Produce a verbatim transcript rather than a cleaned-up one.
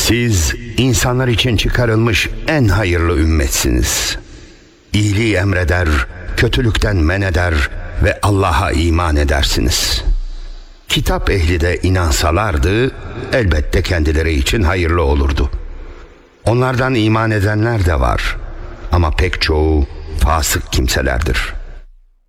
Siz insanlar için çıkarılmış en hayırlı ümmetsiniz. İyiliği emreder, kötülükten men eder ve Allah'a iman edersiniz. Kitap ehli de inansalardı elbette kendileri için hayırlı olurdu. Onlardan iman edenler de var ama pek çoğu fasık kimselerdir.